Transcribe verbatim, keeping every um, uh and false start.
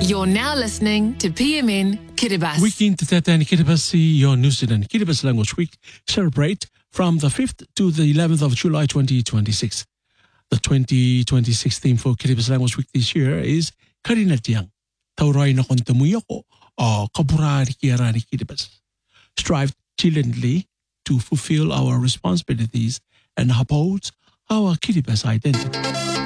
You're now listening to P M N Kiribati. Weekend Tata and Kiribati, your New Zealand Kiribati Language Week, celebrate from the fifth to the eleventh of July twenty twenty-six. The twenty twenty-six theme for Kiribati Language Week this year is Karinatiang. Taurai na kontamuyako o kaburari kiarani Kiribati. Strive diligently to fulfill our responsibilities and uphold our Kiribati identity.